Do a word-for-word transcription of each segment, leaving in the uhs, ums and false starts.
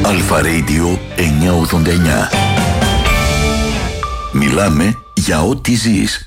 Αλφα Radio εννιακόσια ογδόντα εννιά. Μιλάμε για ό,τι ζεις.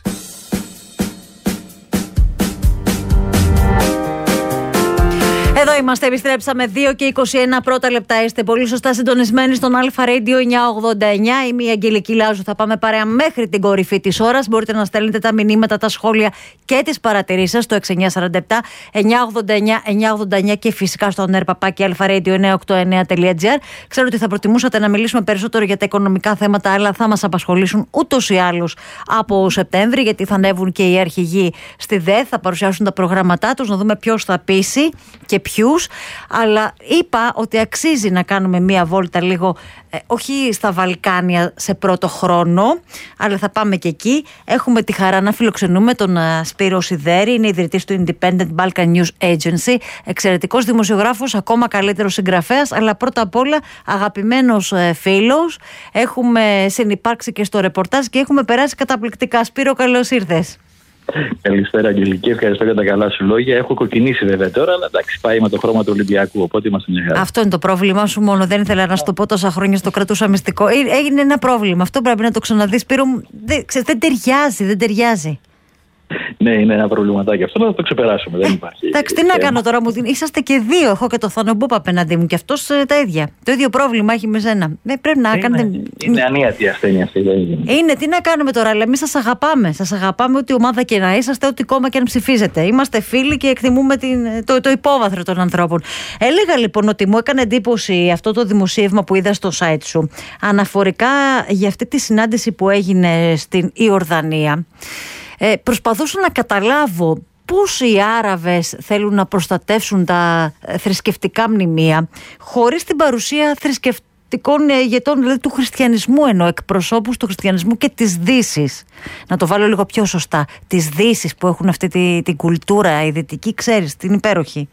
Εδώ είμαστε, επιστρέψαμε δύο και είκοσι ένα πρώτα λεπτά. Είστε πολύ σωστά συντονισμένοι στον Αλφα Radio εννιακόσια ογδόντα εννιά. Είμαι η Αγγελική Λάζου, θα πάμε παρέα μέχρι την κορυφή της ώρας. Μπορείτε να στέλνετε τα μηνύματα, τα σχόλια και τις παρατηρήσεις σας στο έξι εννιά τέσσερα επτά εννιακόσια ογδόντα εννιά εννιακόσια ογδόντα εννιά και φυσικά στο νερπαπάκι αλφαραdio εννιακόσια ογδόντα εννιά τελεία τζι άρ. Ξέρω ότι θα προτιμούσατε να μιλήσουμε περισσότερο για τα οικονομικά θέματα, αλλά θα μας απασχολήσουν ούτως ή άλλως από Σεπτέμβρη, γιατί θα ανέβουν και οι αρχηγοί στη ΔΕΘ, θα παρουσιάσουν τα προγράμματά τους, να δούμε ποιος θα πείσει και ποιους. Αλλά είπα ότι αξίζει να κάνουμε μία βόλτα λίγο, ε, όχι στα Βαλκάνια σε πρώτο χρόνο, αλλά θα πάμε και εκεί. Έχουμε τη χαρά να φιλοξενούμε τον uh, Σπύρο Σιδέρη, είναι ιδρυτής του Independent Balkan News Agency, εξαιρετικός δημοσιογράφος, ακόμα καλύτερος συγγραφέας, αλλά πρώτα απ' όλα αγαπημένος ε, φίλος. Έχουμε συνυπάρξει και στο ρεπορτάζ και έχουμε περάσει καταπληκτικά. Σπύρο, καλώς ήρθες. Καλησπέρα, Αγγελική. Ευχαριστώ για τα καλά σου λόγια. Έχω κοκκινήσει βέβαια τώρα, αλλά εντάξει, πάει με το χρώμα του Ολυμπιακού. Οπότε είμαστε μια χαρά. Αυτό είναι το πρόβλημά σου μόνο. Δεν ήθελα να σου το πω τόσα χρόνια, στο κρατούσα μυστικό. Έγινε ένα πρόβλημα. Αυτό πρέπει να το ξαναδείς, Σπύρο. Δεν, ξέρεις, δεν ταιριάζει, δεν ταιριάζει. Ναι, είναι ένα προβληματάκι αυτό, αλλά θα το ξεπεράσουμε. Δεν υπάρχει. Εντάξει, τι να κάνω τώρα, μου την... είσαστε και δύο. Έχω και το Θανομπόπ απέναντί μου και αυτό ε, τα ίδια. Το ίδιο πρόβλημα έχει με σένα. Δεν πρέπει να είναι, κάνετε. Είναι ανίατη ασθένεια αυτή. Δεν είναι. είναι, τι να κάνουμε τώρα, αλλά εμείς σας αγαπάμε. Σας αγαπάμε ό,τι ομάδα και να είσαστε, ό,τι κόμμα και αν ψηφίζετε. Είμαστε φίλοι και εκτιμούμε την... το, το υπόβαθρο των ανθρώπων. Έλεγα λοιπόν ότι μου έκανε εντύπωση αυτό το δημοσίευμα που είδα στο site σου, αναφορικά για αυτή τη συνάντηση που έγινε στην Ιορδανία. Ε, προσπαθούσα να καταλάβω πώς οι Άραβες θέλουν να προστατεύσουν τα θρησκευτικά μνημεία χωρίς την παρουσία θρησκευτικών ηγετών, δηλαδή του χριστιανισμού, ενώ εκπροσώπους του χριστιανισμού και της Δύσης. Να το βάλω λίγο πιο σωστά, της Δύσης που έχουν αυτή την τη κουλτούρα, η δυτική, ξέρεις, την υπέροχη.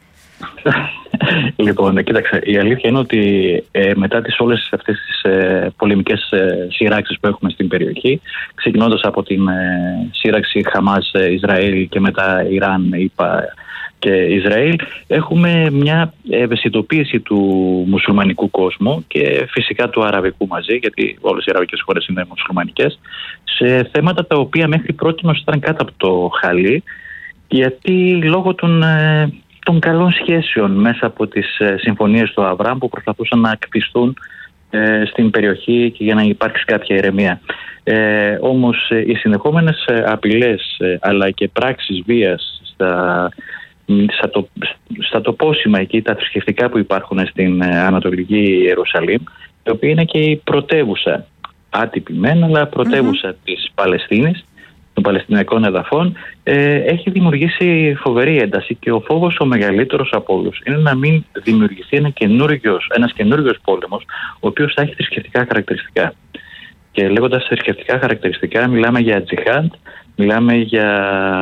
Λοιπόν, κοίταξε, η αλήθεια είναι ότι ε, μετά τις όλες αυτές τις ε, πολεμικές ε, σειράξεις που έχουμε στην περιοχή, ξεκινώντας από την ε, σύραξη Χαμάς-Ισραήλ και μετά Ιράν, ΙΠΑ και Ισραήλ, έχουμε μια ευαισθητοποίηση του μουσουλμανικού κόσμου και φυσικά του αραβικού μαζί, γιατί όλες οι αραβικές χώρες είναι μουσουλμανικές, σε θέματα τα οποία μέχρι πρότινος ήταν κάτω από το χαλί, γιατί λόγω των... Ε, των καλών σχέσεων μέσα από τις ε, συμφωνίες του Αβραάμ που προσπαθούσαν να κτιστούν ε, στην περιοχή και για να υπάρξει κάποια ηρεμία. Ε, όμως ε, οι συνεχόμενες ε, απειλές ε, αλλά και πράξεις βίας στα, στα, το, στα τοπόσιμα εκεί, τα θρησκευτικά που υπάρχουν στην ε, Ανατολική Ιερουσαλήμ, η οποία είναι και η πρωτεύουσα, άτυπη μεν, αλλά πρωτεύουσα mm-hmm. της Παλαιστίνης, των Παλαιστινιακών εδαφών, ε, έχει δημιουργήσει φοβερή ένταση και ο φόβος ο μεγαλύτερος από όλους είναι να μην δημιουργηθεί ένα καινούριος, ένας καινούριος πόλεμος, ο οποίος θα έχει θρησκευτικά χαρακτηριστικά. Και λέγοντας θρησκευτικά χαρακτηριστικά, μιλάμε για τζιχάντ, μιλάμε για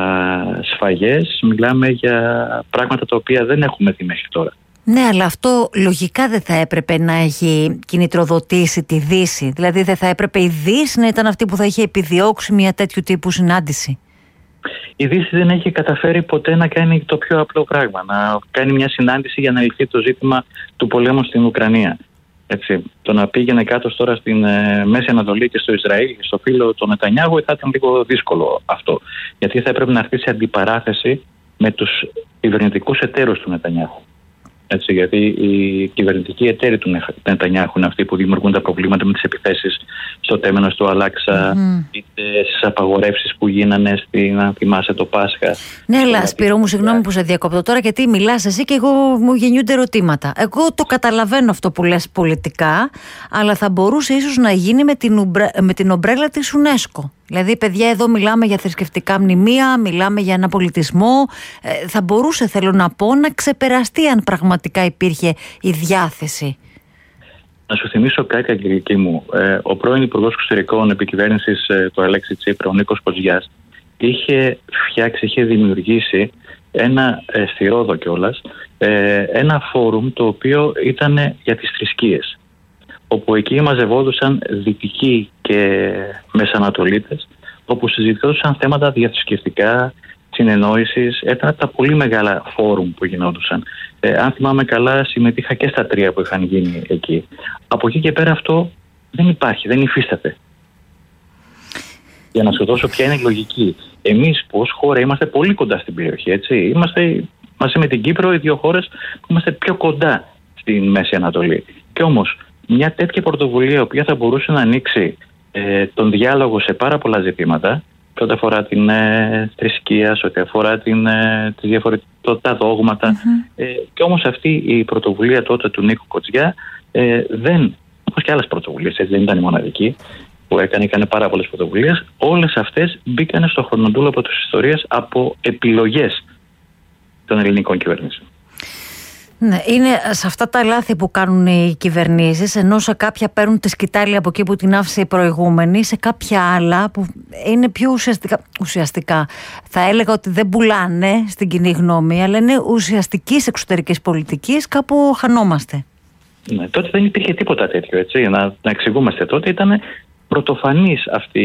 σφαγές, μιλάμε για πράγματα τα οποία δεν έχουμε δει μέχρι τώρα. Ναι, αλλά αυτό λογικά δεν θα έπρεπε να έχει κινητροδοτήσει τη Δύση. Δηλαδή δεν θα έπρεπε η Δύση να ήταν αυτή που θα είχε επιδιώξει μια τέτοιου τύπου συνάντηση. Η Δύση δεν έχει καταφέρει ποτέ να κάνει το πιο απλό πράγμα. Να κάνει μια συνάντηση για να λυθεί το ζήτημα του πολέμου στην Ουκρανία. Έτσι, το να πήγαινε κάτω τώρα στην ε, Μέση Ανατολή και στο Ισραήλ και στο φίλο του Νετανιάχου θα ήταν λίγο δύσκολο αυτό. Γιατί θα έπρεπε να έρθει σε αντιπαράθεση με τους κυβερνητικούς εταίρους του Νετανιάχου. Έτσι, γιατί οι κυβερνητικοί εταίροι του Νετανιάχου είναι αυτοί που δημιουργούν τα προβλήματα με τις επιθέσεις στο τέμενος του Αλάξα, mm. είτε στις απαγορεύσεις που γίνανε στην, αν θυμάσαι, το Πάσχα. Ναι, αλλά Σπύρο μου, συγγνώμη που σε διακόπτω τώρα, γιατί μιλάς εσύ και εγώ μου γεννιούνται ερωτήματα. Εγώ το καταλαβαίνω αυτό που λες πολιτικά, αλλά θα μπορούσε ίσως να γίνει με την, ουμπρέ, με την ομπρέλα της UNESCO. Δηλαδή, παιδιά, εδώ μιλάμε για θρησκευτικά μνημεία, μιλάμε για ένα πολιτισμό. Ε, θα μπορούσε, θέλω να πω, να ξεπεραστεί αν πραγματικά υπήρχε η διάθεση. Να σου θυμίσω κάτι, Αγγελική μου. Ε, ο πρώην Υπουργός Εξωτερικών Επικυβέρνησης ε, του Αλέξη Τσίπρα, ο Νίκος Κοτζιάς, είχε φτιάξει, είχε δημιουργήσει ένα ε, στη Ρόδο κιόλας, ε, ένα φόρουμ το οποίο ήταν για τις θρησκείες, όπου εκεί μαζευόντουσαν δυτικοί και μεσανατολίτες, όπου συζητούσαν θέματα διαθρησκευτικά, συνεννόησης. Ήταν από τα πολύ μεγάλα φόρουμ που γινόντουσαν. Ε, αν θυμάμαι καλά, συμμετείχα και στα τρία που είχαν γίνει εκεί. Από εκεί και πέρα αυτό δεν υπάρχει, δεν υφίσταται. Για να σου δώσω ποια είναι η λογική. Εμείς που ως χώρα είμαστε πολύ κοντά στην περιοχή, έτσι. Είμαστε μαζί με την Κύπρο οι δύο χώρες που είμαστε πιο κοντά στην Μέση Ανατολή. Και όμως μια τέτοια πρωτοβουλία, η οποία θα μπορούσε να ανοίξει ε, τον διάλογο σε πάρα πολλά ζητήματα, σε ό,τι αφορά την ε, θρησκεία, σε ό,τι αφορά την, ε, τις διαφορετικά δόγματα. Mm-hmm. Ε, και όμως αυτή η πρωτοβουλία τότε του Νίκου Κοτζιά ε, δεν, όπως και άλλες πρωτοβουλίες, έτσι, δεν ήταν η μοναδική που έκανε, έκανε πάρα πολλές πρωτοβουλίες, όλες αυτές μπήκαν στο χρονοτούλαπο της ιστορίας από επιλογές των ελληνικών κυβερνήσεων. Ναι, είναι σε αυτά τα λάθη που κάνουν οι κυβερνήσεις, ενώ σε κάποια παίρνουν τη σκητάλη από εκεί που την άφησε η προηγούμενη, σε κάποια άλλα που είναι πιο ουσιαστικά, ουσιαστικά θα έλεγα ότι δεν πουλάνε στην κοινή γνώμη, αλλά είναι ουσιαστικής εξωτερικής πολιτικής, κάπου χανόμαστε. Ναι, τότε δεν υπήρχε τίποτα τέτοιο, έτσι, να, να εξηγούμαστε. Τότε ήταν πρωτοφανής αυτή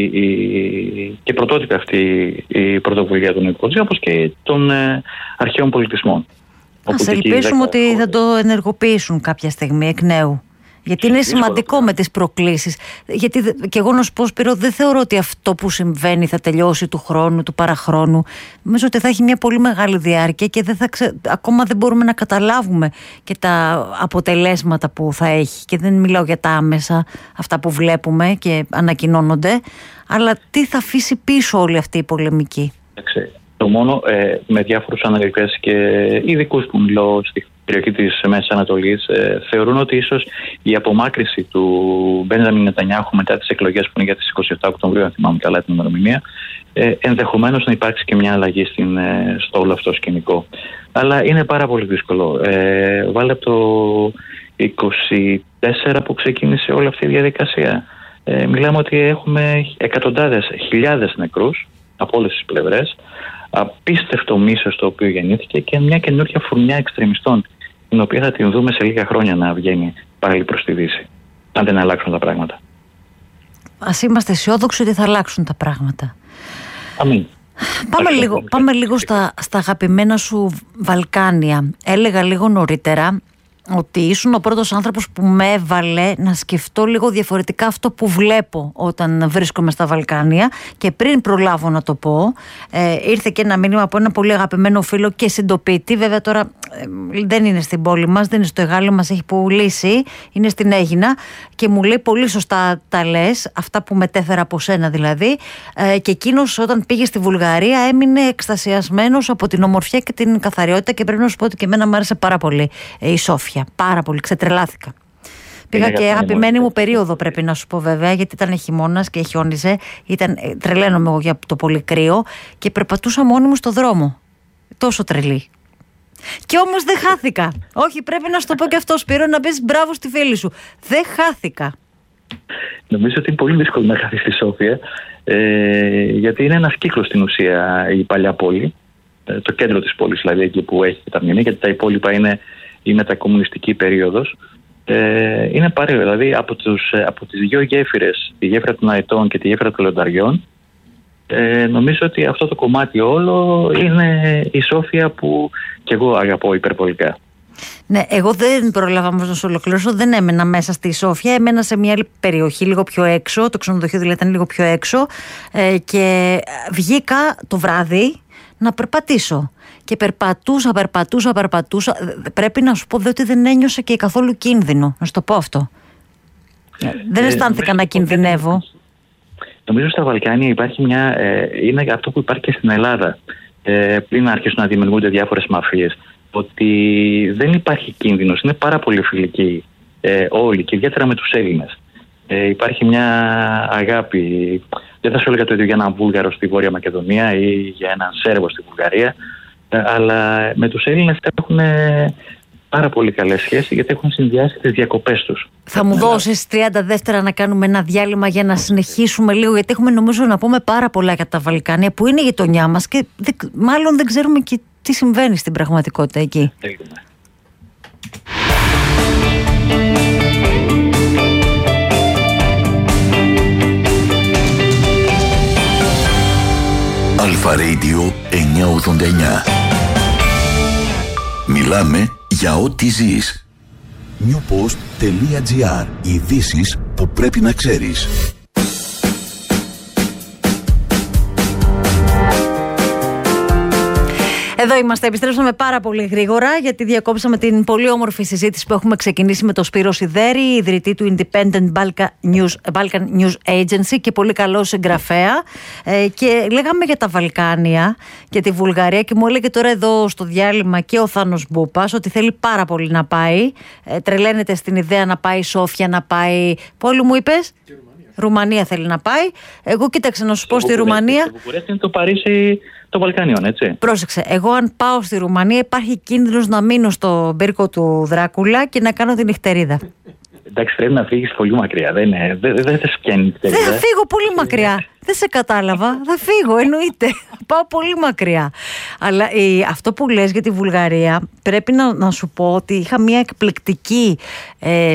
η, και πρωτότυπη αυτή η πρωτοβουλία του Νίκου Κοτζιά, όπως και των ε, αρχαίων πολιτισμών. Ας ελπίσουμε ότι θα το ενεργοποιήσουν κάποια στιγμή εκ νέου. Γιατί είναι σημαντικό με τις προκλήσεις. Γιατί και εγώ να σου πω, Σπύρο, δεν θεωρώ ότι αυτό που συμβαίνει θα τελειώσει του χρόνου, του παραχρόνου. Νομίζω ότι θα έχει μια πολύ μεγάλη διάρκεια και δεν θα ξε... ακόμα δεν μπορούμε να καταλάβουμε και τα αποτελέσματα που θα έχει. Και δεν μιλάω για τα άμεσα, αυτά που βλέπουμε και ανακοινώνονται, αλλά τι θα αφήσει πίσω όλη αυτή η πολεμική. Το μόνο ε, με διάφορους αναλυτές και ειδικούς που μιλώ στη περιοχή της Μέσης Ανατολής ε, θεωρούν ότι ίσως η απομάκρυση του Μπένζαμιν Νετανιάχου μετά τις εκλογές που είναι για τις είκοσι επτά Οκτωβρίου, αν θυμάμαι καλά την ημερομηνία, ε, ενδεχομένως να υπάρξει και μια αλλαγή στην, ε, στο όλο αυτό σκηνικό. Αλλά είναι πάρα πολύ δύσκολο. Ε, βάλε από το είκοσι τέσσερα που ξεκίνησε όλη αυτή η διαδικασία. Ε, μιλάμε ότι έχουμε εκατοντάδες, χιλιάδες νεκρούς από όλες τις πλευρές. Απίστευτο μίσος το οποίο γεννήθηκε και μια καινούργια φουρνιά εξτρεμιστών, την οποία θα την δούμε σε λίγα χρόνια να βγαίνει πάλι προς τη Δύση, αν δεν αλλάξουν τα πράγματα. Ας είμαστε αισιόδοξοι ότι θα αλλάξουν τα πράγματα. Αμήν. Πάμε λίγο, πάμε λίγο στα, στα αγαπημένα σου Βαλκάνια. Έλεγα λίγο νωρίτερα ότι ήσουν ο πρώτος άνθρωπος που με έβαλε να σκεφτώ λίγο διαφορετικά αυτό που βλέπω όταν βρίσκομαι στα Βαλκάνια, και πριν προλάβω να το πω ε, ήρθε και ένα μήνυμα από ένα πολύ αγαπημένο φίλο και συντοπίτη. Βέβαια τώρα ε, δεν είναι στην πόλη μας, δεν είναι στο Εγάλεο, μας έχει πουλήσει, είναι στην Αίγινα, και μου λέει πολύ σωστά τα λες, αυτά που μετέφερα από σένα δηλαδή, ε, και εκείνος όταν πήγε στη Βουλγαρία έμεινε εκστασιασμένος από την ομορφιά και την καθαριότητα, και πρέπει να σου πω ότι και εμένα μου άρεσε πάρα πολύ ε, η Σόφια. Πάρα πολύ, ξετρελάθηκα. Πήγα και αγαπημένη μου περίοδο, πρέπει να σου πω βέβαια, γιατί ήταν χειμώνας και χιόνιζε. Ήταν, τρελαίνομαι εγώ για το πολύ κρύο και περπατούσα μόνη μου στο δρόμο. Τόσο τρελή. Και όμως δεν χάθηκα. Όχι, πρέπει να σου το πω και αυτό, Σπύρο, να πεις μπράβο στη φίλη σου. Δεν χάθηκα. Νομίζω ότι είναι πολύ δύσκολο να χάθεις στη Σόφια, ε, γιατί είναι ένας κύκλος στην ουσία η παλιά πόλη. Ε, το κέντρο της πόλης, δηλαδή εκεί που έχει τα μνημεία, γιατί τα υπόλοιπα είναι η μετακομμουνιστική περίοδος. Ε, είναι παρέα, δηλαδή από, τους, από τις δύο γέφυρες, τη γέφυρα των Αετών και τη γέφυρα των Λεονταριών, ε, νομίζω ότι αυτό το κομμάτι όλο είναι η Σόφια που κι εγώ αγαπώ υπερβολικά. Ναι, εγώ δεν πρόλαβα όμως να σου ολοκληρώσω, δεν έμενα μέσα στη Σόφια, έμενα σε μια άλλη περιοχή λίγο πιο έξω, το ξενοδοχείο δηλαδή ήταν λίγο πιο έξω, ε, και βγήκα το βράδυ να περπατήσω. Και περπατούσα, περπατούσα, περπατούσα. Πρέπει να σου πω δε, ότι δεν ένιωσα και καθόλου κίνδυνο. Να σου το πω αυτό. Ε, δεν αισθάνθηκα ε, να κινδυνεύω. Νομίζω στα Βαλκάνια υπάρχει μια. Ε, είναι αυτό που υπάρχει και στην Ελλάδα. Ε, πριν αρχίσουν να δημιουργούνται διάφορες μαφίες. Ότι δεν υπάρχει κίνδυνος. Είναι πάρα πολύ φιλικοί ε, όλοι, και ιδιαίτερα με τους Έλληνες. Ε, υπάρχει μια αγάπη. Δεν θα σου έλεγα το ίδιο για έναν Βούλγαρο στη Βόρεια Μακεδονία ή για έναν Σέρβο στη Βουλγαρία. Αλλά με τους Έλληνες έχουν πάρα πολύ καλές σχέσεις, γιατί έχουν συνδυάσει τις διακοπές τους. Θα μου δώσεις τριάντα δεύτερα να κάνουμε ένα διάλειμμα για να συνεχίσουμε λίγο, γιατί έχουμε νομίζω να πούμε πάρα πολλά για τα Βαλκάνια που είναι η γειτονιά μας και δεν, μάλλον δεν ξέρουμε και τι συμβαίνει στην πραγματικότητα εκεί. Έχουμε. Αλφα Radio εννιακόσια ογδόντα εννιά. Μιλάμε για ό,τι ζεις. newpost.gr. Ειδήσεις που πρέπει να ξέρεις. Εδώ είμαστε, επιστρέψαμε πάρα πολύ γρήγορα γιατί διακόψαμε την πολύ όμορφη συζήτηση που έχουμε ξεκινήσει με τον Σπύρο Σιδέρη, ιδρυτή του Independent Balkan News, Balkan News Agency και πολύ καλό συγγραφέα, ε, και λέγαμε για τα Βαλκάνια και τη Βουλγαρία και μου έλεγε τώρα εδώ στο διάλειμμα και ο Θάνος Μπούπας ότι θέλει πάρα πολύ να πάει, ε, τρελαίνεται στην ιδέα να πάει Σόφια, να πάει, πόλη μου είπες? Ρουμανία θέλει να πάει. Εγώ κοίταξε να σου πω στη Ρουμανία. Το Βουκουρέστι είναι το Παρίσι των Βαλκανίων, έτσι. Πρόσεξε, εγώ αν πάω στη Ρουμανία υπάρχει κίνδυνος να μείνω στον πύργο του Δράκουλα και να κάνω τη νυχτερίδα. Εντάξει, πρέπει να φύγεις πολύ μακριά. Δεν είναι, δεν, δεν θα σε πιάνει η νυχτερίδα. Δεν θα φύγω πολύ μακριά. Δεν σε κατάλαβα. Θα φύγω, εννοείται. Πάω πολύ μακριά. Αλλά ε, αυτό που λες για τη Βουλγαρία, πρέπει να, να σου πω ότι είχα μια εκπληκτική Ε,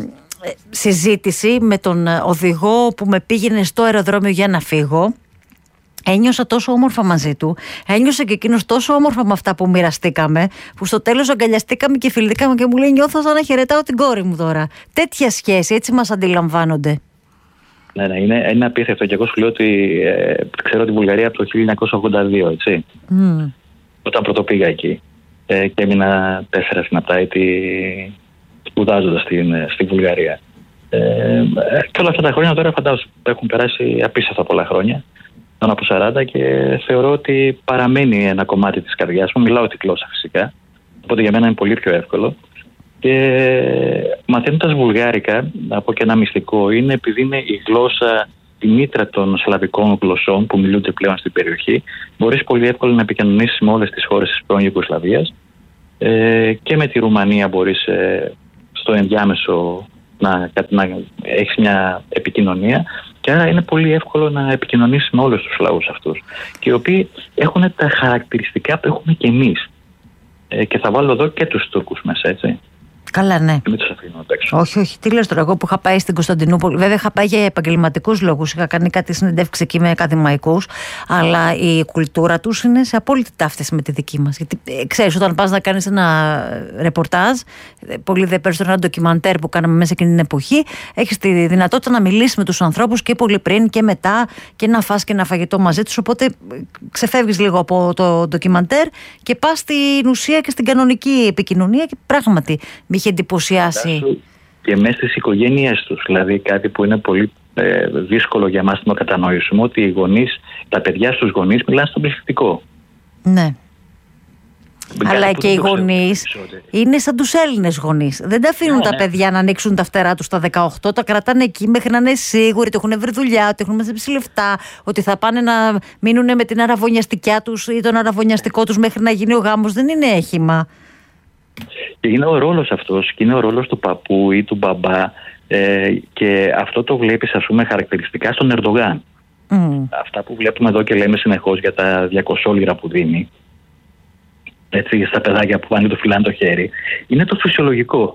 συζήτηση με τον οδηγό που με πήγαινε στο αεροδρόμιο για να φύγω. Ένιωσα τόσο όμορφα μαζί του. Ένιωσε και εκείνος τόσο όμορφα με αυτά που μοιραστήκαμε, που στο τέλος αγκαλιαστήκαμε και φιληθήκαμε και μου λέει: νιώθω σαν να χαιρετάω την κόρη μου τώρα. Τέτοια σχέση, έτσι μας αντιλαμβάνονται. Ναι, ναι, είναι, είναι απίστευτο. Και εγώ σου λέω ότι ε, ξέρω τη Βουλγαρία από το χίλια εννιακόσια ογδόντα δύο, έτσι. Mm. Όταν πρώτο πήγα εκεί. Ε, και έμεινα τέσσερα συναπτά έτη σπουδάζοντας στην, στη Βουλγαρία. Ε, και όλα αυτά τα χρόνια τώρα φαντάζομαι έχουν περάσει απίστευτα πολλά χρόνια, πάνω από σαράντα, και θεωρώ ότι παραμένει ένα κομμάτι της καρδιάς μου. Μιλάω τη γλώσσα φυσικά, οπότε για μένα είναι πολύ πιο εύκολο. Και μαθαίνοντας βουλγάρικα, να πω και ένα μυστικό, είναι επειδή είναι η γλώσσα, η μήτρα των σλαβικών γλωσσών που μιλούνται πλέον στην περιοχή, μπορείς πολύ εύκολα να επικοινωνήσεις με όλες τις χώρες της πρώην Ιουγκοσλαβίας, ε, και με τη Ρουμανία μπορείς ε, στο ενδιάμεσο να, να έχεις μια επικοινωνία, και άρα είναι πολύ εύκολο να επικοινωνήσεις με όλους τους λαούς αυτούς, και οι οποίοι έχουν τα χαρακτηριστικά που έχουμε και εμείς, ε, και θα βάλω εδώ και τους Τούρκους μέσα, έτσι. Καλά, ναι. Μην τους αφήνω απ' έξω. Όχι, όχι. Τι λες τώρα, εγώ που είχα πάει στην Κωνσταντινούπολη, βέβαια είχα πάει για επαγγελματικούς λόγους, είχα κάνει κάτι συνεντεύξη εκεί με ακαδημαϊκούς, αλλά η κουλτούρα τους είναι σε απόλυτη ταύτιση με τη δική μας. Γιατί ε, ξέρεις, όταν πας να κάνεις ένα ρεπορτάζ, πολύ δε περισσότερο ένα ντοκιμαντέρ που κάναμε μέσα εκείνη την εποχή, έχεις τη δυνατότητα να μιλήσεις με τους ανθρώπους και πολύ πριν και μετά, και να φας και ένα φαγητό μαζί τους. Οπότε ξεφεύγεις λίγο από το ντοκιμαντέρ και πας στην ουσία και στην κανονική επικοινωνία, και πράγματι με είχε εντυπωσιάσει. Και μέσα στις οικογένειές τους, δηλαδή κάτι που είναι πολύ ε, δύσκολο για μας να κατανοήσουμε, ότι οι γονείς, τα παιδιά στους γονείς μιλάνε στον πληθυντικό. Ναι. Αλλά και οι γονείς είναι σαν τους Έλληνες γονείς. Δεν τα αφήνουν ναι, τα ναι. παιδιά να ανοίξουν τα φτερά τους στα δεκαοκτώ, τα κρατάνε εκεί μέχρι να είναι σίγουροι ότι έχουν βρει δουλειά, ότι έχουν μαζέψει λεφτά, ότι θα πάνε να μείνουν με την αραβωνιαστικιά τους ή τον αραβωνιαστικό τους μέχρι να γίνει ο γάμος. Δεν είναι όχημα. Και είναι ο ρόλος αυτός, και είναι ο ρόλος του παππού ή του μπαμπά, ε, και αυτό το βλέπεις, ας πούμε, χαρακτηριστικά στον Ερντογάν. Mm. Αυτά που βλέπουμε εδώ και λέμε συνεχώς για τα διακόσια λίρα που δίνει, έτσι, στα παιδάκια που πάνε το φυλάνε το χέρι, είναι το φυσιολογικό.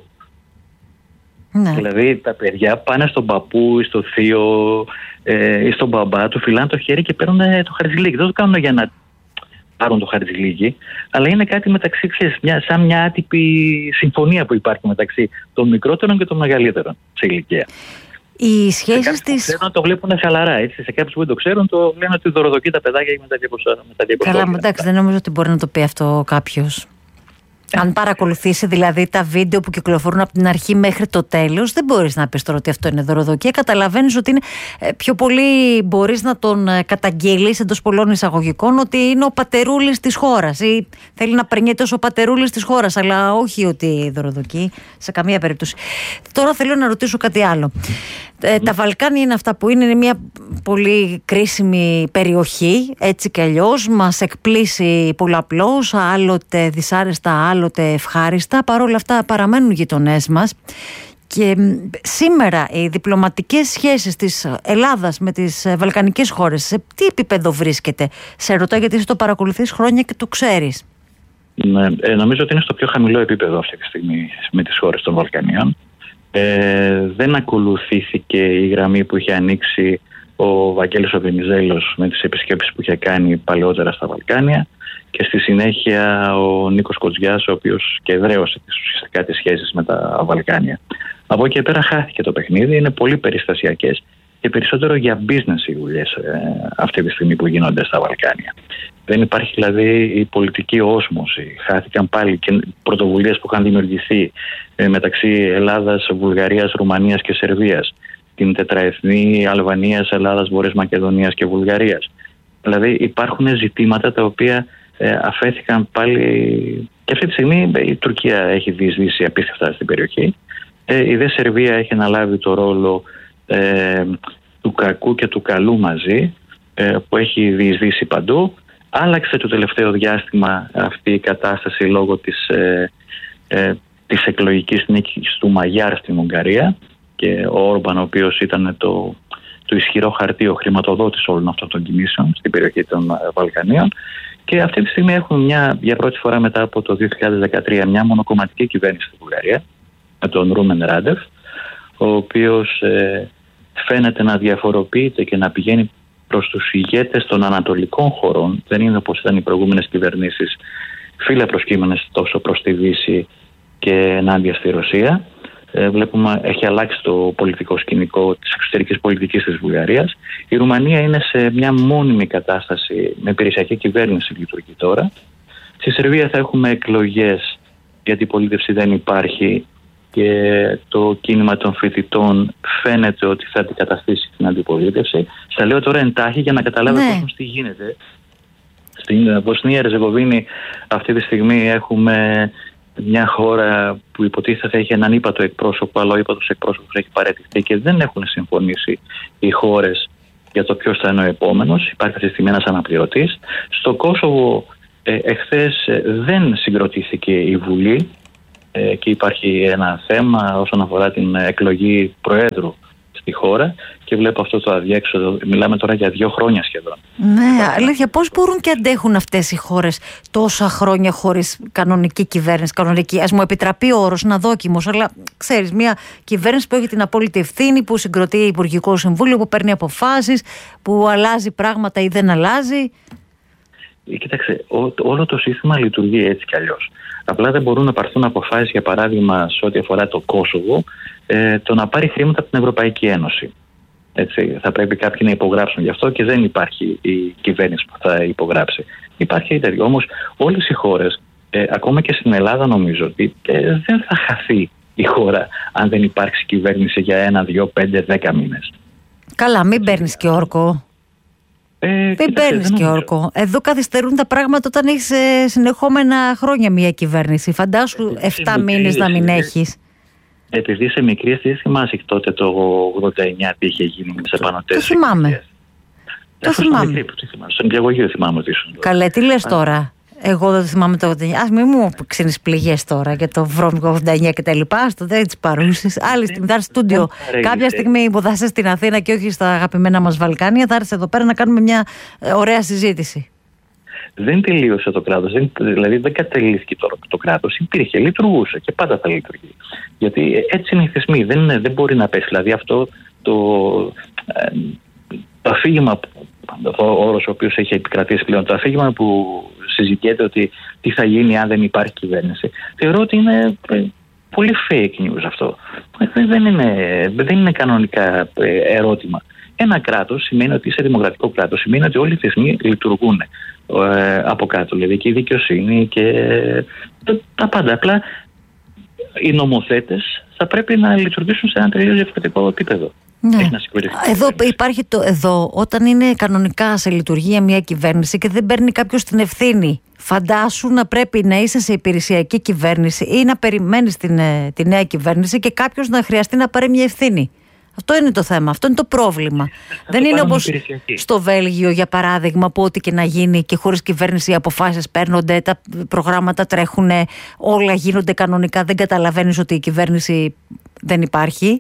Ναι. Δηλαδή τα παιδιά πάνε στον παππού ή στο θείο ε, ή στον μπαμπά, του φυλάνε το χέρι και παίρνουν το χαρτζηλίκι. Δεν το κάνουν για να πάρουν το χαρτζηλίκι, αλλά είναι κάτι μεταξύ, ξέρεις, μια, σαν μια άτυπη συμφωνία που υπάρχει μεταξύ των μικρότερων και των μεγαλύτερων σε ηλικία. Οι σχέσεις της. Ξέρουν, το βλέπουν χαλαρά, έτσι. Σε κάποιους που δεν το ξέρουν, το λένε ότι δωροδοκεί τα παιδάκια με τα διακόσια. Καλά, εντάξει, δεν νομίζω ότι μπορεί να το πει αυτό κάποιος. Αν παρακολουθήσει δηλαδή τα βίντεο που κυκλοφορούν από την αρχή μέχρι το τέλος, δεν μπορείς να πεις τώρα ότι αυτό είναι δωροδοκία. Καταλαβαίνεις ότι είναι πιο πολύ, μπορείς να τον καταγγείλεις εντός πολλών εισαγωγικών ότι είναι ο πατερούλης της χώρας ή θέλει να περνιέται ως ο πατερούλης της χώρας, αλλά όχι ότι δωροδοκεί σε καμία περίπτωση. Τώρα θέλω να ρωτήσω κάτι άλλο. Ε, τα Βαλκάνια είναι αυτά που είναι, είναι μια πολύ κρίσιμη περιοχή, έτσι κι αλλιώς, μας εκπλήσει πολλαπλώς, άλλοτε δυσάρεστα, άλλοτε ευχάριστα, παρόλα αυτά παραμένουν γειτονές μας. Και σήμερα οι διπλωματικές σχέσεις της Ελλάδας με τις βαλκανικές χώρες, σε τι επίπεδο βρίσκεται? Σε ρωτάω γιατί εσύ το παρακολουθείς χρόνια και το ξέρεις. Ναι, ε, νομίζω ότι είναι στο πιο χαμηλό επίπεδο αυτή τη στιγμή με τις χώρες των Βαλκανίων. Ε, δεν ακολουθήθηκε η γραμμή που είχε ανοίξει ο Βαγγέλης ο Βενιζέλος με τις επισκέψεις που είχε κάνει παλαιότερα στα Βαλκάνια, και στη συνέχεια ο Νίκος Κοτζιάς, ο οποίος και εδραίωσε ουσιαστικά τις σχέσεις με τα Βαλκάνια. Από εκεί πέρα χάθηκε το παιχνίδι, είναι πολύ περιστασιακές και περισσότερο για business οι δουλειές ε, αυτή τη στιγμή που γίνονται στα Βαλκάνια. Δεν υπάρχει δηλαδή η πολιτική όσμωση. Χάθηκαν πάλι και πρωτοβουλίες που είχαν δημιουργηθεί ε, μεταξύ Ελλάδας, Βουλγαρίας, Ρουμανίας και Σερβίας. Την τετραεθνή Αλβανίας, Ελλάδας, Βόρειας Μακεδονίας και Βουλγαρίας. Δηλαδή υπάρχουν ζητήματα τα οποία ε, αφέθηκαν πάλι. Και αυτή τη στιγμή η Τουρκία έχει διεισδύσει απίστευτα στην περιοχή. Ε, η δε Σερβία έχει αναλάβει το ρόλο ε, του κακού και του καλού μαζί, ε, που έχει διεισδύσει παντού. Άλλαξε το τελευταίο διάστημα αυτή η κατάσταση λόγω της, ε, ε, της εκλογικής νίκης του Μαγιάρ στην Ουγγαρία και ο Όρμπαν, ο οποίος ήταν το, το ισχυρό χαρτί, ο χρηματοδότης όλων αυτών των κινήσεων στην περιοχή των Βαλκανίων. Και αυτή τη στιγμή έχουμε μια, για πρώτη φορά μετά από το δύο χιλιάδες δεκατρία μια μονοκομματική κυβέρνηση στην Βουλγαρία με τον Ρούμεν Ράντεφ, ο οποίος ε, φαίνεται να διαφοροποιείται και να πηγαίνει προς τους ηγέτες των ανατολικών χωρών. Δεν είναι όπως ήταν οι προηγούμενες κυβερνήσεις φύλλα προσκύμενες τόσο προς τη Δύση και ενάντια στη Ρωσία. Ε, βλέπουμε έχει αλλάξει το πολιτικό σκηνικό της εξωτερικής πολιτικής της Βουλγαρίας. Η Ρουμανία είναι σε μια μόνιμη κατάσταση με υπηρεσιακή κυβέρνηση που λειτουργεί τώρα. Στη Σερβία θα έχουμε εκλογές γιατί η πολίτευση δεν υπάρχει και το κίνημα των φοιτητών φαίνεται ότι θα αντικαταστήσει την αντιπολίτευση. Στα λέω τώρα εντάχει για να καταλάβει ναι. πώς τι γίνεται. Στην Βοσνία Ερζεγοβίνη αυτή τη στιγμή έχουμε μια χώρα που υποτίθεται θα έχει έναν ύπατο εκπρόσωπο, αλλά ο ύπατος εκπρόσωπος έχει παραιτηθεί και δεν έχουν συμφωνήσει οι χώρες για το ποιος θα είναι ο επόμενος. Υπάρχει αυτή τη στιγμή ένας αναπληρωτής. Στο Κόσοβο ε, εχθές ε, δεν συγκροτήθηκε η Βουλή ε, και υπάρχει ένα θέμα όσον αφορά την εκλογή προέδρου στη χώρα και βλέπω αυτό το αδιέξοδο. Μιλάμε τώρα για δύο χρόνια σχεδόν. Ναι, αλήθεια, πώς μπορούν και αντέχουν αυτές οι χώρες τόσα χρόνια χωρίς κανονική κυβέρνηση, κανονική, ας μου επιτραπεί ο όρος, να δόκιμος, αλλά ξέρεις, μια κυβέρνηση που έχει την απόλυτη ευθύνη, που συγκροτεί Υπουργικό Συμβούλιο, που παίρνει αποφάσεις, που αλλάζει πράγματα ή δεν αλλάζει. Κοίταξε, ό, όλο το σύστημα λειτουργεί έτσι κι αλλιώς. Απλά δεν μπορούν να πάρθουν αποφάσεις, για παράδειγμα, σε ό,τι αφορά το Κόσοβο, ε, το να πάρει χρήματα από την Ευρωπαϊκή Ένωση. Έτσι, θα πρέπει κάποιοι να υπογράψουν γι' αυτό και δεν υπάρχει η κυβέρνηση που θα υπογράψει. Υπάρχει η τέτοια. Όμως όλες οι χώρες, ε, ακόμα και στην Ελλάδα, νομίζω ότι ε, δεν θα χαθεί η χώρα αν δεν υπάρξει κυβέρνηση για ένα, δύο, πέντε, δέκα μήνες. Καλά, μην παίρνεις και όρκο. Ε, δεν παίρνεις και όρκο. Εδώ καθυστερούν τα πράγματα όταν έχεις ε, συνεχόμενα χρόνια μια κυβέρνηση. Φαντάσου εφτά μήνες να μην έχεις. Επειδή είσαι μικρή, εσύ θυμάσαι τότε το ογδόντα εννιά τι είχε γίνει με τις επανωτές. Το θυμάμαι. Το θυμάμαι. Μικρή, το θυμάμαι. Στον διαγωγείο θυμάμαι ότι ήσουν. Καλέ, τι λες τώρα. Εγώ δεν θυμάμαι το ογδόντα εννιά. Ας μην μου ξύνεις πληγές τώρα για το βρώμικο ογδόντα εννιά και τα λοιπά. Στο δεν τις παρούσεις. Άλλη στιγμή θα έρθει στούντιο. Κάποια στιγμή που θα είσαι στην Αθήνα και όχι στα αγαπημένα μας Βαλκάνια, θα έρθει εδώ πέρα να κάνουμε μια ωραία συζήτηση. Δεν τελείωσε το κράτος, δεν, δηλαδή δεν κατελήθηκε το, το κράτος, υπήρχε, λειτουργούσε και πάντα θα λειτουργεί. Γιατί έτσι είναι οι θεσμοί, δεν, δεν μπορεί να πέσει. Δηλαδή αυτό το, ε, το αφήγημα, ο όρος ο οποίος έχει επικρατήσει πλέον, το αφήγημα που συζητιέται ότι τι θα γίνει αν δεν υπάρχει κυβέρνηση, θεωρώ ότι είναι ε, πολύ fake news αυτό. Δεν είναι, δεν είναι κανονικά ερώτημα. Ένα κράτος σημαίνει ότι είσαι δημοκρατικό κράτος, σημαίνει ότι όλοι οι θεσμοί λειτουργούν ε, από κάτω, δηλαδή και η δικαιοσύνη και τα πάντα. Απλά οι νομοθέτες θα πρέπει να λειτουργήσουν σε ένα τελείως διαφορετικό επίπεδο. Ναι. Εδώ υπάρχει το εδώ, όταν είναι κανονικά σε λειτουργία μια κυβέρνηση και δεν παίρνει κάποιος την ευθύνη. Φαντάσου να πρέπει να είσαι σε υπηρεσιακή κυβέρνηση ή να περιμένεις την, τη νέα κυβέρνηση και κάποιος να χρειαστεί να πάρει μια ευθύνη. Αυτό είναι το θέμα, αυτό είναι το πρόβλημα. Δεν είναι όπως στο Βέλγιο, για παράδειγμα, που ό,τι και να γίνει και χωρίς κυβέρνηση οι αποφάσεις παίρνονται, τα προγράμματα τρέχουν, όλα γίνονται κανονικά, δεν καταλαβαίνεις ότι η κυβέρνηση δεν υπάρχει.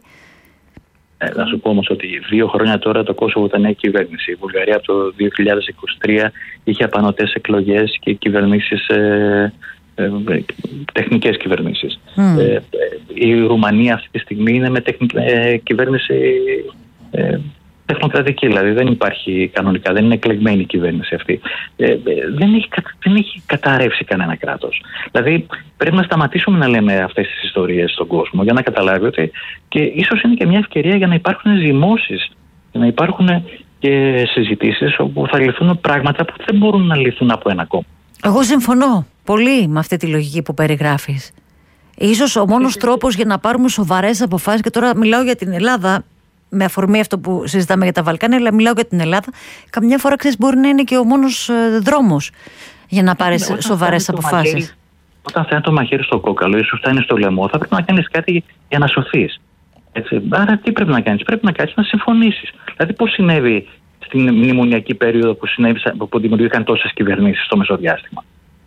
Ε, να σου πω όμως ότι δύο χρόνια τώρα το Κόσοβο ήταν νέα κυβέρνηση. Η Βουλγαρία από το δύο χιλιάδες είκοσι τρία είχε απανωτές εκλογές και κυβερνήσεις, ε, ε, τεχνικές κυβερνήσεις. Mm. Ε, η Ρουμανία αυτή τη στιγμή είναι με τεχνική, ε, κυβέρνηση ε, τεχνοκρατική, δηλαδή δεν υπάρχει κανονικά, δεν είναι εκλεγμένη η κυβέρνηση αυτή. Ε, ε, δεν, έχει, δεν έχει καταρρεύσει κανένα κράτος. Δηλαδή πρέπει να σταματήσουμε να λέμε αυτές τις ιστορίες στον κόσμο για να καταλάβει ότι και ίσως είναι και μια ευκαιρία για να υπάρχουν ζυμώσεις, για να υπάρχουν και συζητήσεις όπου θα λυθούν πράγματα που δεν μπορούν να λυθούν από ένα κόμμα. Εγώ συμφωνώ πολύ με αυτή τη λογική που περιγράφεις. Ίσως ο μόνος τρόπος για να πάρουμε σοβαρές αποφάσεις, και τώρα μιλάω για την Ελλάδα, με αφορμή αυτό που συζητάμε για τα Βαλκάνια, αλλά μιλάω για την Ελλάδα, καμιά φορά ξέρεις μπορεί να είναι και ο μόνος ε, δρόμος για να πάρεις ναι, σοβαρές αποφάσεις. Μαχαίρι, όταν θα είναι το μαχαίρι στο κόκαλο ή σου φτάνει στο λαιμό, θα πρέπει να κάνεις κάτι για να σωθείς. Έτσι. Άρα τι πρέπει να κάνεις? Πρέπει να κάνεις να συμφωνήσεις. Δηλαδή πώς συνέβη στην μνημονιακή περίοδο που, συνέβη, που δημιουργήθηκαν τόσες κυβερνήσεις στο μεσοδιάστημα?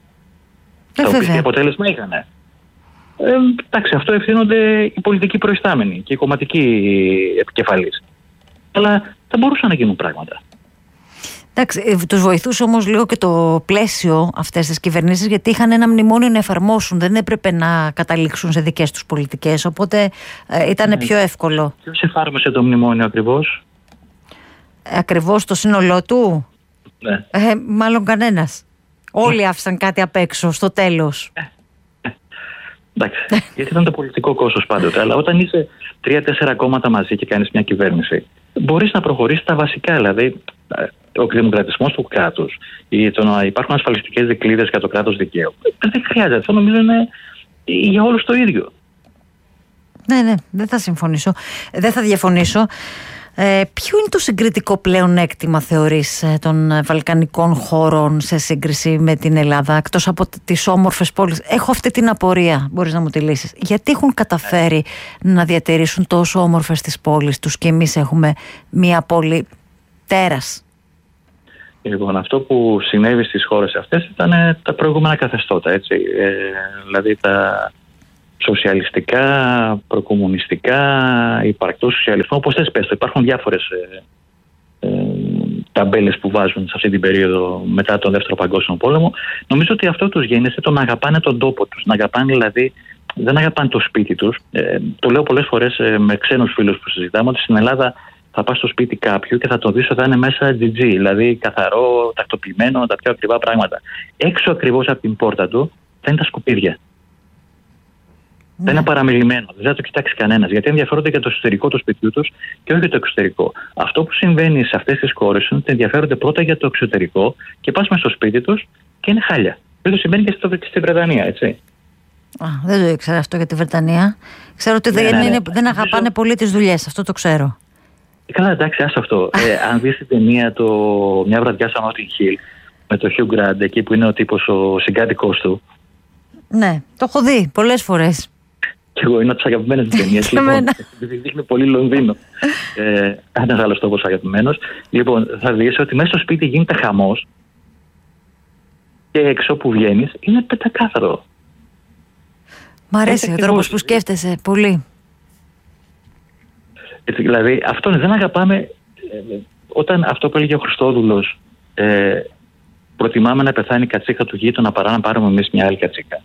Ε, τα οποία τι αποτέλεσμα είχαν? Ε, εντάξει, αυτό ευθύνονται οι πολιτικοί προϊστάμενοι και οι κομματικοί επικεφαλείς. Αλλά θα μπορούσαν να γίνουν πράγματα. Εντάξει, τους βοηθούσε όμως λίγο και το πλαίσιο αυτές τις κυβερνήσεις, γιατί είχαν ένα μνημόνιο να εφαρμόσουν, δεν έπρεπε να καταλήξουν σε δικές τους πολιτικές, οπότε ε, ήταν ναι. πιο εύκολο. Ποιος εφάρμοσε το μνημόνιο ακριβώς? Ε, ακριβώς το σύνολό του? Ναι. Ε, μάλλον κανένας. Όλοι άφησαν κάτι απ' έξω στο τέλος. Εντάξει, γιατί ήταν το πολιτικό κόστος πάντοτε, αλλά όταν είσαι τρία-τέσσερα κόμματα μαζί και κάνεις μια κυβέρνηση, μπορείς να προχωρήσεις τα βασικά, δηλαδή ο δημοκρατισμός του κράτους ή το να υπάρχουν ασφαλιστικές δικλείδες για το κράτος δικαίου. Δεν χρειάζεται, αυτό νομίζω είναι για όλους το ίδιο. Ναι, ναι, δεν θα συμφωνήσω, δεν θα διαφωνήσω. Ε, ποιο είναι το συγκριτικό πλεονέκτημα, θεωρείς, των βαλκανικών χωρών σε σύγκριση με την Ελλάδα, εκτός από τις όμορφες πόλεις? Έχω αυτή την απορία, μπορείς να μου τη λύσεις. Γιατί έχουν καταφέρει να διατηρήσουν τόσο όμορφες τις πόλεις τους και εμείς έχουμε μία πόλη τέρας? Λοιπόν, αυτό που συνέβη στις χώρες αυτές ήταν τα προηγούμενα καθεστώτα, έτσι. Ε, δηλαδή τα σοσιαλιστικά, προκομμουνιστικά, υπαρκτό σοσιαλισμό, όπως θες πες το. Υπάρχουν διάφορες ε, ε, ταμπέλες που βάζουν σε αυτή την περίοδο μετά τον Δεύτερο Παγκόσμιο Πόλεμο. Νομίζω ότι αυτό τους γέννησε το να αγαπάνε τον τόπο τους. Να αγαπάνε δηλαδή, δεν αγαπάνε το σπίτι τους. Ε, το λέω πολλές φορές ε, με ξένους φίλους που συζητάμε, ότι στην Ελλάδα θα πας στο σπίτι κάποιου και θα το δεις ότι θα είναι μέσα τζι τζι, δηλαδή καθαρό, τακτοποιημένο, τα πιο ακριβά πράγματα. Έξω ακριβώς από την πόρτα του θα είναι τα σκουπίδια. Ναι. Θα είναι παραμιλημένο. Δεν θα το κοιτάξει κανένας. Γιατί ενδιαφέρονται για το εσωτερικό του σπιτιού τους και όχι για το εξωτερικό. Αυτό που συμβαίνει σε αυτές τις χώρες είναι ότι ενδιαφέρονται πρώτα για το εξωτερικό και πας μες στο σπίτι τους και είναι χάλια. Δεν το συμβαίνει και στη Βρετανία, έτσι. Α, δεν το ήξερα αυτό για τη Βρετανία. Ξέρω ότι ναι, δεν, ναι, ναι. Είναι, δεν αγαπάνε Ζω... πολύ τις δουλειές. Αυτό το ξέρω. Καλά, εντάξει, άστο αυτό. ε, αν δεις την ταινία το Μια βραδιά στο Notting Hill με το Hugh Grant, εκεί που είναι ο τύπος ο συγκάτοικός του. Ναι, το έχω δει πολλές φορές. Και εγώ είναι από τις αγαπημένες μου ταινίες. Λοιπόν, επειδή δείχνει πολύ Λονδίνο. ε, ένας άλλος τόπος αγαπημένος. Λοιπόν, θα δεις ότι μέσα στο σπίτι γίνεται χαμός και έξω που βγαίνεις είναι πεντακάθαρο. Μ' αρέσει ο τρόπος που σκέφτεσαι πολύ. Έτσι, δηλαδή, αυτό δεν αγαπάμε. Ε, όταν αυτό που έλεγε ο Χριστόδουλος, ε, προτιμάμε να πεθάνει η κατσίκα του γείτονα παρά να πάρουμε εμείς μια άλλη κατσίκα.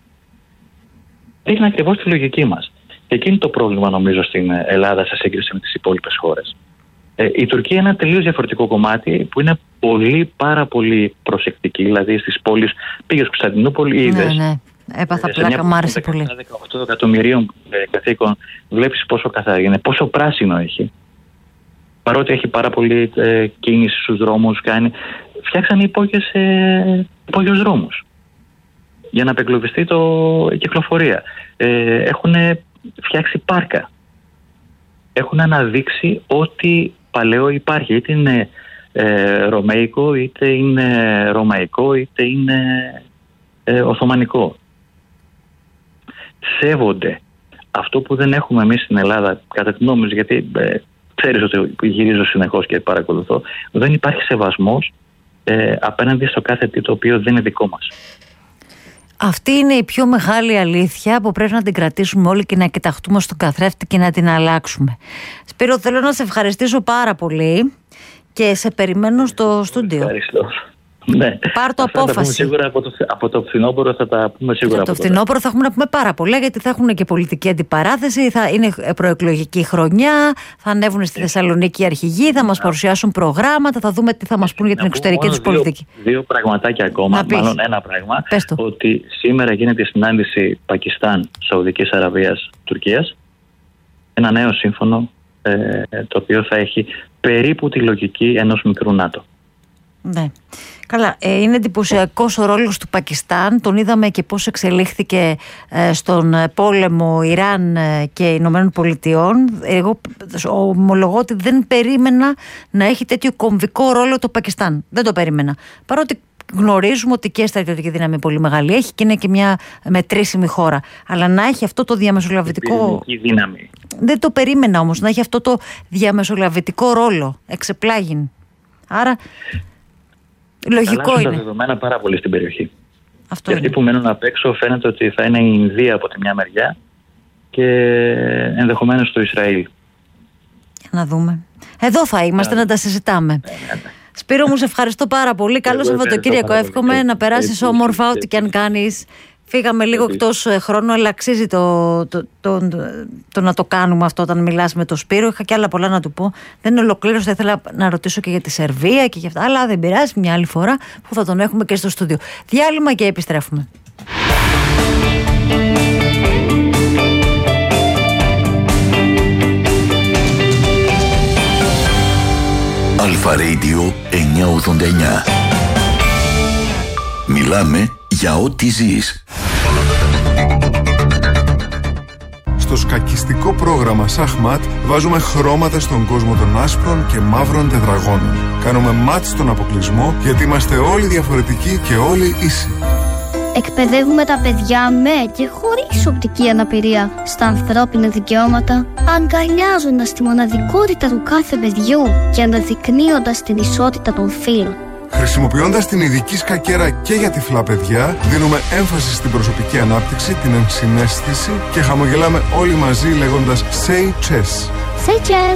Είναι ακριβώς τη λογική μας. Και εκεί είναι το πρόβλημα, νομίζω, στην Ελλάδα σε σύγκριση με τις υπόλοιπες χώρες. Ε, η Τουρκία είναι ένα τελείως διαφορετικό κομμάτι που είναι πολύ, πάρα πολύ προσεκτική. Δηλαδή στις πόλεις, πήγες στο Κωνσταντινούπολη, είδες. Ναι, ναι. Έπαθα πλάκα, μου άρεσε πολύ. δεκαοκτώ εκατομμυρίων κατοίκων, βλέπεις πόσο καθαρή είναι, πόσο πράσινο έχει. Παρότι έχει πάρα πολύ ε, κίνηση στους δρόμους, κάνει. Φτιάξανε υπόγειες, ε, υπόγειους δρόμους για να απεγκλωβιστεί το, η κυκλοφορία. Ε, έχουν φτιάξει πάρκα. Έχουν αναδείξει ό,τι παλαιό υπάρχει. Είτε είναι ε, ρωμαϊκό, είτε είναι ρωμαϊκό, είτε είναι ε, οθωμανικό. Σέβονται αυτό που δεν έχουμε εμείς στην Ελλάδα, κατά την νόμιζη, γιατί ε, ξέρεις ότι γυρίζω συνεχώς και παρακολουθώ, δεν υπάρχει σεβασμός ε, απέναντι στο κάθε τι το οποίο δεν είναι δικό μας. Αυτή είναι η πιο μεγάλη αλήθεια που πρέπει να την κρατήσουμε όλοι και να κοιταχτούμε στον καθρέφτη και να την αλλάξουμε. Σπύρο, θέλω να σε ευχαριστήσω πάρα πολύ και σε περιμένω στο στούντιο. Ευχαριστώ. Ναι. Πάρ' το Αυτά απόφαση. Θα πούμε σίγουρα από το, από το φθινόπωρο θα τα πούμε σίγουρα. Από το φθινόπωρο θα έχουμε να πούμε πάρα πολλά, γιατί θα έχουν και πολιτική αντιπαράθεση, θα είναι προεκλογική χρονιά, θα ανέβουν στη Θεσσαλονίκη οι αρχηγοί, θα μας παρουσιάσουν προγράμματα, θα δούμε τι θα μας πούν για την εξωτερική τους πολιτική. Δύο πραγματάκια ακόμα, μάλλον ένα πράγμα. Ότι σήμερα γίνεται η συνάντηση Πακιστάν, Σαουδικής Αραβίας, Τουρκίας. Ένα νέο σύμφωνο, ε, το οποίο θα έχει περίπου τη λογική ενός μικρού ΝΑΤΟ. Ναι. Καλά, ε, είναι εντυπωσιακός ο ρόλος του Πακιστάν. Τον είδαμε και πώς εξελίχθηκε ε, στον πόλεμο Ιράν ε, και Ηνωμένων Πολιτειών. Εγώ ομολογώ ότι δεν περίμενα να έχει τέτοιο κομβικό ρόλο το Πακιστάν. Δεν το περίμενα. Παρότι γνωρίζουμε ότι και στρατιωτική δύναμη πολύ μεγάλη έχει και είναι και μια μετρήσιμη χώρα. Αλλά να έχει αυτό το διαμεσολαβητικό. Δύναμη. Δεν το περίμενα όμως να έχει αυτό το διαμεσολαβητικό ρόλο. Εξεπλάγιν. Άρα. Λογικό αλλάζουν είναι. Τα δεδομένα πάρα πολύ στην περιοχή. Αυτό και αυτοί που μένουν απ' έξω φαίνεται ότι θα είναι η Ινδία από τη μια μεριά και ενδεχομένως το Ισραήλ. Για να δούμε. Εδώ θα είμαστε yeah. να τα συζητάμε. Yeah, yeah, yeah. Σπύρο μου, σε ευχαριστώ πάρα πολύ. Καλό Σαββατοκύριακο. Εύχομαι να περάσεις όμορφα ό,τι και αν κάνεις. Φύγαμε λίγο εκτός χρόνου, αλλά αξίζει το, το, το, το, το να το κάνουμε αυτό όταν μιλάς με τον Σπύρο. Είχα και άλλα πολλά να του πω. Δεν ολοκλήρωσα, ήθελα να ρωτήσω και για τη Σερβία και για αυτά. Αλλά δεν πειράζει, μια άλλη φορά που θα τον έχουμε και στο στούντιο. Διάλειμμα και επιστρέφουμε. Αλφα Radio εννιακόσια ογδόντα εννιά. Μιλάμε για ό,τι ζεις. Στο σκακιστικό πρόγραμμα Σαχμάτ βάζουμε χρώματα στον κόσμο των άσπρων και μαύρων τετραγώνων. Κάνουμε μάτ στον αποκλεισμό γιατί είμαστε όλοι διαφορετικοί και όλοι ίσοι. Εκπαιδεύουμε τα παιδιά με και χωρίς οπτική αναπηρία στα ανθρώπινα δικαιώματα, αγκαλιάζοντας τη μοναδικότητα του κάθε παιδιού και αναδεικνύοντας την ισότητα των φύλων. Χρησιμοποιώντας την ειδική σκακέρα και για τυφλά παιδιά, δίνουμε έμφαση στην προσωπική ανάπτυξη, την ενσυναίσθηση και χαμογελάμε όλοι μαζί λέγοντας «Say chess». Say chess.